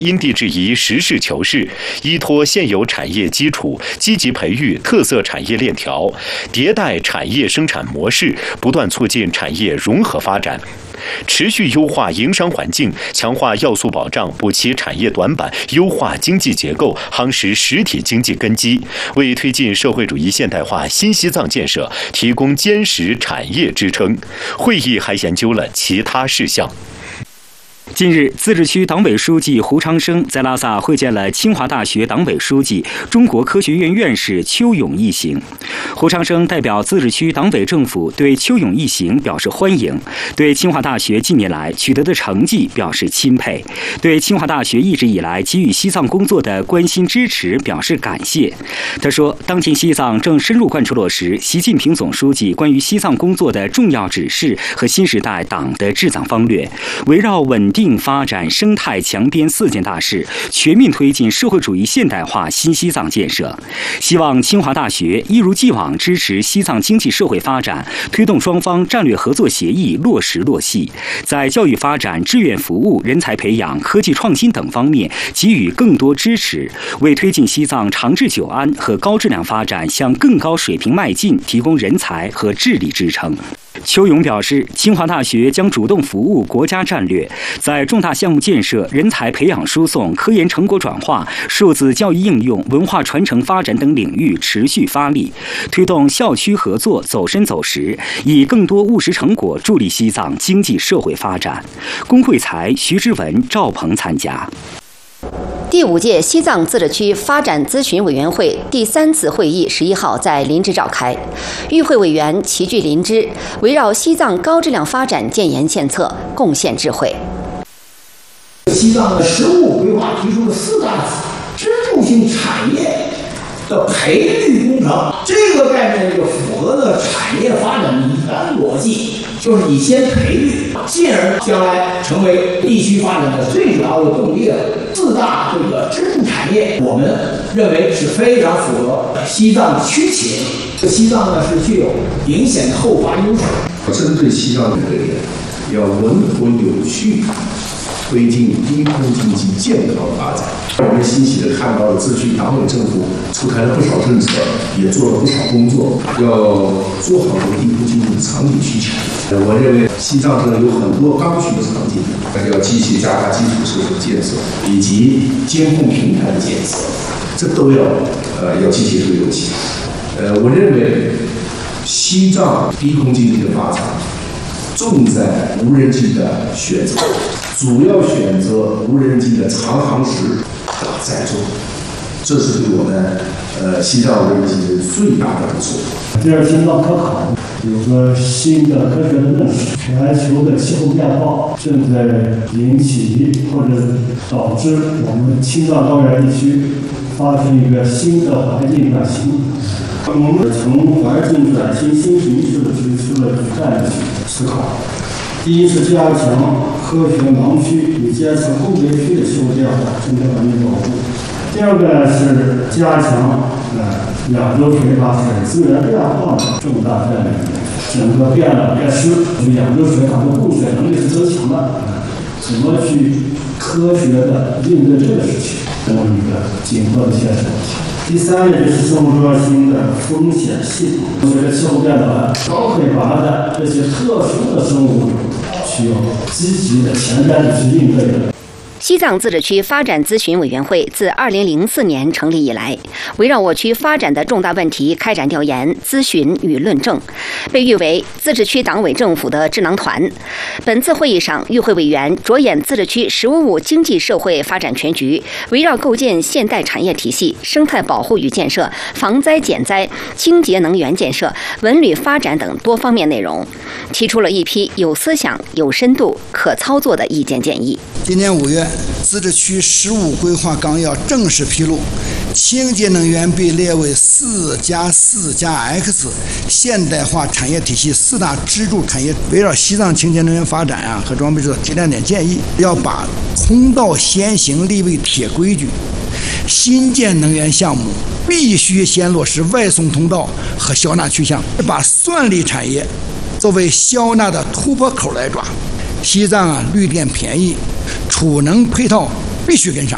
因地制宜、实事求是，依托现有产业基础，积极培育特色产业链条，迭代产业生产模式，不断促进产业融合发展。持续优化营商环境，强化要素保障，补齐产业短板，优化经济结构，夯实实体经济根基，为推进社会主义现代化新西藏建设提供坚实产业支撑。会议还研究了其他事项。 近日，自治区党委书记胡昌生在拉萨会见了清华大学党委书记、中国科学院院士邱勇一行。胡昌生代表自治区党委政府对邱勇一行表示欢迎，对清华大学近年来取得的成绩表示钦佩，对清华大学一直以来给予西藏工作的关心支持表示感谢。他说，当前西藏正深入贯彻落实习近平总书记关于西藏工作的重要指示和新时代党的治藏方略，围绕稳定发展生态强边4件大事，全面推进社会主义现代化新西藏建设。希望清华大学一如既往支持西藏经济社会发展，推动双方战略合作协议落实落细，在教育发展、志愿服务、人才培养、科技创新等方面给予更多支持，为推进西藏长治久安和高质量发展向更高水平迈进提供人才和智力支撑。邱勇表示，清华大学将主动服务国家战略，在重大项目建设、人才培养输送、科研成果转化、数字教育应用、文化传承发展等领域持续发力，推动校区合作走深走实，以更多务实成果助力西藏经济社会发展。龚慧才、徐之文、赵鹏参加。 第5届西藏自治区发展咨询委员会第3次会议11号在林芝召开，与会委员齐聚林芝，围绕西藏高质量发展建言献策，贡献智慧。 西藏的15规划提出了4大支柱性产业的培育工程，这个概念就符合了产业发展的一般逻辑，就是你先培育，进而将来成为地区发展的最主要的动力的4大这个支柱产业，我们认为是非常符合西藏的需求。西藏呢是具有明显的后发优势。 针对西藏这个点，要稳妥有序推进低空经济健康发展。我们欣喜地看到了自治区党委政府出台了不少政策，也做了不少工作，要做好这个低空经济的场景需求。我认为西藏上有很多刚需的场景，大家要继续加大基础设施建设以及监控平台的建设，这都要继续推动起来。我认为西藏低空经济的发展重在无人机的选择，主要选择无人机的长航时载重，这是对我们西藏无人机最大的补充。 第二，西藏科考有个新的科学的认识，全球的气候变化正在引起或者导致我们青藏高原地区发生一个新的环境转型。我们从环境转型新形势提出了战略思考。第一是加强科学盲区与监测后备区的修建和生态环境保护。第二个呢是加强两洲水塔水资源变化的重大战略。整个变冷变湿，两洲水塔的供水能力是增强的。怎么去科学的应对这个事情，这么一个紧迫的现实。第三个就是生物创新的风险系统。随着气候变暖，高海拔的这些特殊的生物需要积极的前瞻的去应对的。 西藏自治区发展咨询委员会自2004年成立以来，围绕我区发展的重大问题开展调研、咨询与论证，被誉为自治区党委政府的智囊团。本次会议上，与会委员着眼自治区“15+5”经济社会发展全局，围绕构建现代产业体系、生态保护与建设、防灾减灾、清洁能源建设、文旅发展等多方面内容，提出了一批有思想、有深度、可操作的意见建议。 今年5月，自治区15规划纲要正式披露，清洁能源被列为4+4+X 现代化产业体系4大支柱产业。围绕西藏清洁能源发展和装备制造提2点建议，要把通道先行立为铁规矩，新建能源项目必须先落实外送通道和消纳去向，把算力产业作为消纳的突破口来抓。西藏绿电便宜，储能配套必须跟上。